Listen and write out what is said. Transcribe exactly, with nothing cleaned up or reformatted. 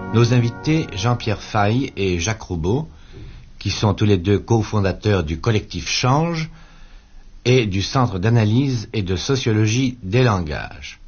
Nos invités, Jean-Pierre Faye et Jacques Roubaud, qui sont tous les deux cofondateurs du collectif Change et du Centre d'analyse et de sociologie des langages.